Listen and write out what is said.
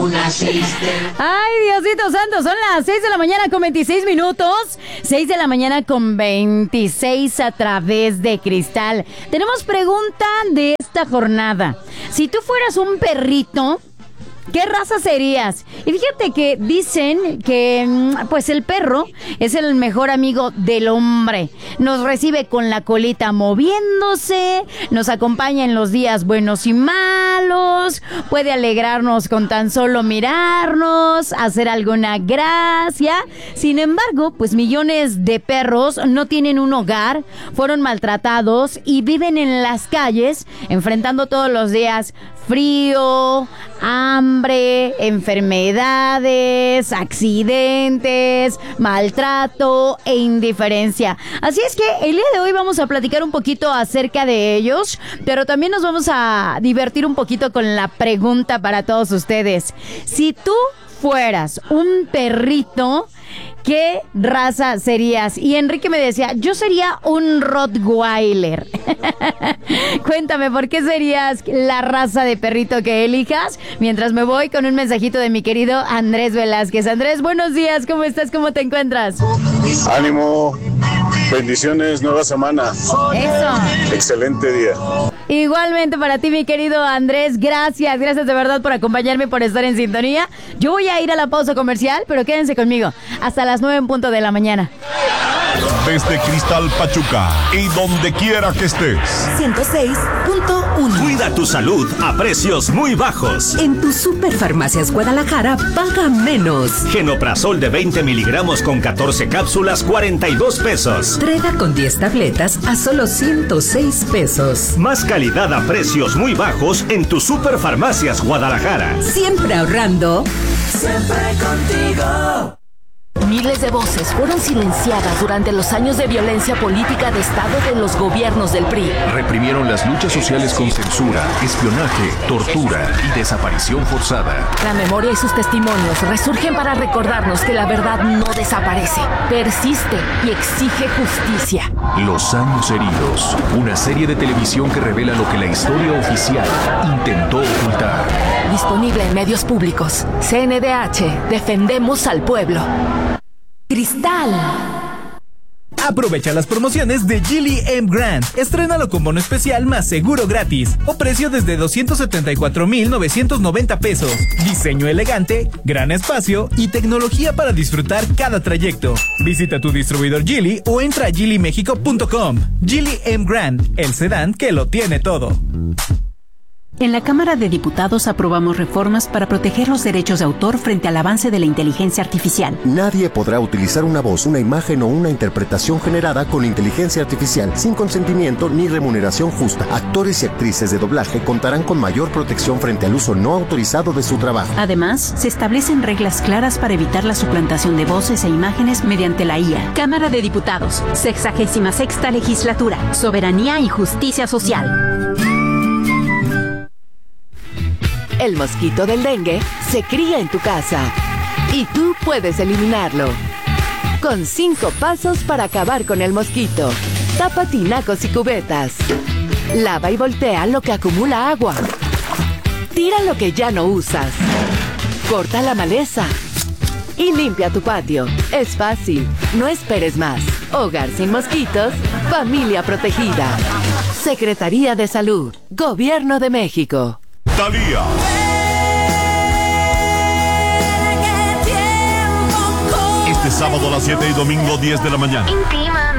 Ay, Diosito Santo, son las 6 de la mañana con 26 minutos. 6 de la mañana con 26 a través de Cristal. Tenemos pregunta de esta jornada. Si tú fueras un perrito, ¿qué raza serías? Y fíjate que dicen que pues el perro es el mejor amigo del hombre. Nos recibe con la colita moviéndose, nos acompaña en los días buenos y malos, puede alegrarnos con tan solo mirarnos, hacer alguna gracia. Sin embargo, pues millones de perros no tienen un hogar, fueron maltratados y viven en las calles, enfrentando todos los días frío, hambre, enfermedades, accidentes, maltrato e indiferencia. Así es que el día de hoy vamos a platicar un poquito acerca de ellos, pero también nos vamos a divertir un poquito con la pregunta para todos ustedes. Si tú fueras un perrito, ¿qué raza serías? Y Enrique me decía, yo sería un Rottweiler. Cuéntame, ¿por qué serías la raza de perrito que elijas? Mientras me voy con un mensajito de mi querido Andrés Velázquez. Andrés, buenos días, ¿cómo estás? ¿Cómo te encuentras? Ánimo, bendiciones, nueva semana. Eso. Excelente día. Igualmente para ti, mi querido Andrés, gracias de verdad por acompañarme, por estar en sintonía. Yo voy a ir a la pausa comercial, pero quédense conmigo hasta las 9 en punto de la mañana. Desde Cristal Pachuca y donde quiera que estés. 106.1. Cuida tu salud a precios muy bajos. En tu Superfarmacias Guadalajara paga menos. Genoprazol de 20 miligramos con 14 cápsulas, 42 pesos. Treda con 10 tabletas a solo 106 pesos. Más calidad a precios muy bajos en tu Superfarmacias Guadalajara. Siempre ahorrando. Siempre contigo. Miles de voces fueron silenciadas durante los años de violencia política de Estado de los gobiernos del PRI. Reprimieron las luchas sociales con censura, espionaje, tortura y desaparición forzada. La memoria y sus testimonios resurgen para recordarnos que la verdad no desaparece, persiste y exige justicia. Los años heridos, una serie de televisión que revela lo que la historia oficial intentó ocultar. Disponible en medios públicos. CNDH, defendemos al pueblo. Cristal. Aprovecha las promociones de Geely M Grand. Estrénalo con bono especial más seguro gratis. O precio desde 274,990 pesos. Diseño elegante, gran espacio y tecnología para disfrutar cada trayecto. Visita tu distribuidor Geely o entra a geelymexico.com. Geely M Grand, el sedán que lo tiene todo. En la Cámara de Diputados aprobamos reformas para proteger los derechos de autor frente al avance de la inteligencia artificial. Nadie podrá utilizar una voz, una imagen o una interpretación generada con inteligencia artificial sin consentimiento ni remuneración justa. Actores y actrices de doblaje contarán con mayor protección frente al uso no autorizado de su trabajo. Además, se establecen reglas claras para evitar la suplantación de voces e imágenes mediante la IA. Cámara de Diputados, 66ª Legislatura, Soberanía y Justicia Social. El mosquito del dengue se cría en tu casa y tú puedes eliminarlo. Con 5 pasos para acabar con el mosquito. Tapa tinacos y cubetas. Lava y voltea lo que acumula agua. Tira lo que ya no usas. Corta la maleza. Y limpia tu patio. Es fácil. No esperes más. Hogar sin mosquitos. Familia protegida. Secretaría de Salud. Gobierno de México. Thalía. Este sábado a las 7 y domingo 10 de la mañana.